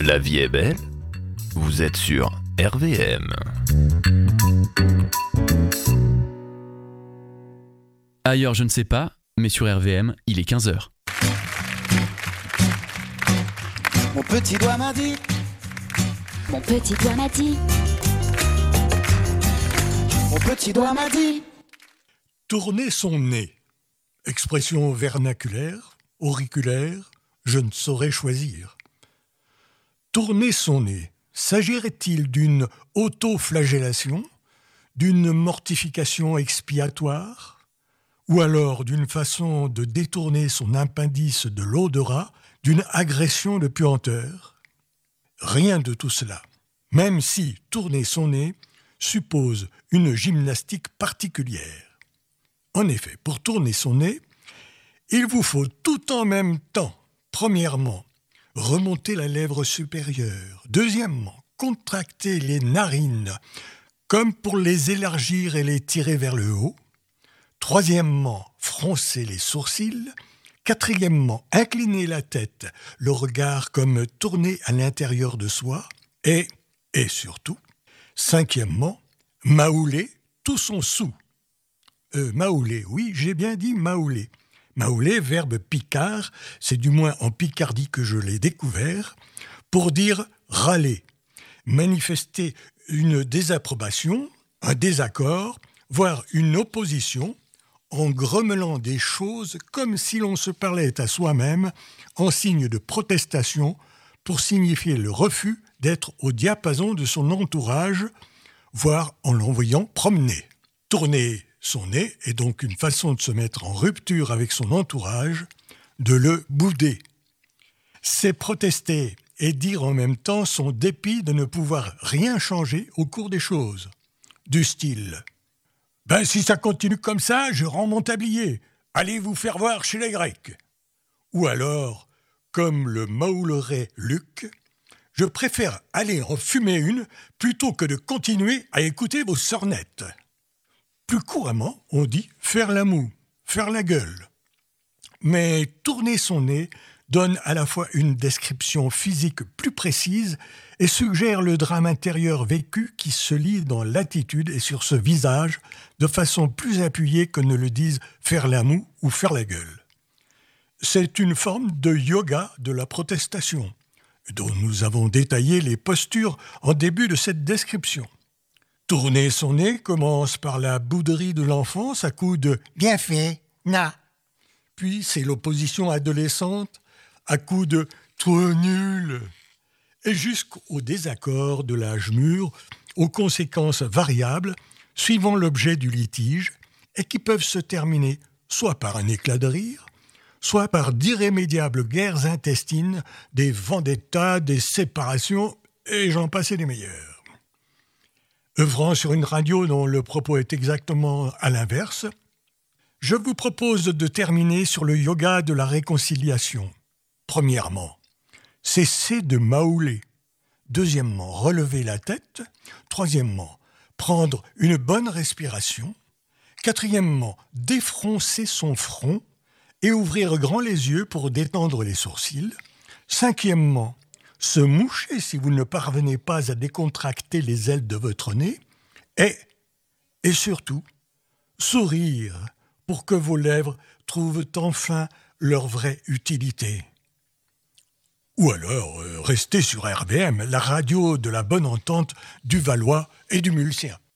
La vie est belle. Vous êtes sur RVM. Ailleurs, je ne sais pas, mais sur RVM, il est 15h. Mon petit doigt m'a dit. Mon petit doigt m'a dit. Mon petit doigt m'a dit. Tourner son nez. Expression vernaculaire, auriculaire, je ne saurais choisir. Tourner son nez, s'agirait-il d'une autoflagellation, d'une mortification expiatoire, ou alors d'une façon de détourner son appendice de l'odorat, d'une agression de puanteur? Rien de tout cela, même si tourner son nez suppose une gymnastique particulière. En effet, pour tourner son nez, il vous faut tout en même temps, premièrement, remonter la lèvre supérieure, deuxièmement, contracter les narines comme pour les élargir et les tirer vers le haut, troisièmement, froncer les sourcils, quatrièmement, incliner la tête, le regard comme tourné à l'intérieur de soi, et surtout, cinquièmement, mahouler tout son sou. Mahouler, oui, j'ai bien dit mahouler. Mahouler, verbe picard, c'est du moins en Picardie que je l'ai découvert, pour dire râler, manifester une désapprobation, un désaccord, voire une opposition, en grommelant des choses comme si l'on se parlait à soi-même, en signe de protestation, pour signifier le refus d'être au diapason de son entourage, voire en l'envoyant promener. Tourner son nez est donc une façon de se mettre en rupture avec son entourage, de le bouder. C'est protester et dire en même temps son dépit de ne pouvoir rien changer au cours des choses. Du style « Ben si ça continue comme ça, je rends mon tablier. Allez vous faire voir chez les Grecs. » Ou alors, comme le mahoulerait Luc, « Je préfère aller en fumer une plutôt que de continuer à écouter vos sornettes. » Plus couramment, on dit « faire la moue »,« faire la gueule ». Mais tourner son nez donne à la fois une description physique plus précise et suggère le drame intérieur vécu qui se lit dans l'attitude et sur ce visage de façon plus appuyée que ne le disent « faire la moue » ou « faire la gueule ». C'est une forme de yoga de la protestation, dont nous avons détaillé les postures en début de cette description. Tourner son nez commence par la bouderie de l'enfance à coups de « bien fait, na ». Puis c'est l'opposition adolescente à coups de « trop nul ». Et jusqu'au désaccord de l'âge mûr, aux conséquences variables, suivant l'objet du litige, et qui peuvent se terminer soit par un éclat de rire, soit par d'irrémédiables guerres intestines, des vendettas, des séparations, et j'en passais les meilleurs. Œuvrant sur une radio dont le propos est exactement à l'inverse, je vous propose de terminer sur le yoga de la réconciliation. Premièrement, cesser de mahouler. Deuxièmement, relever la tête. Troisièmement, prendre une bonne respiration. Quatrièmement, défroncer son front et ouvrir grand les yeux pour détendre les sourcils. Cinquièmement, se moucher si vous ne parvenez pas à décontracter les ailes de votre nez. Et surtout, sourire pour que vos lèvres trouvent enfin leur vraie utilité. Ou alors, restez sur RVM, la radio de la bonne entente du Valois et du Mulsien.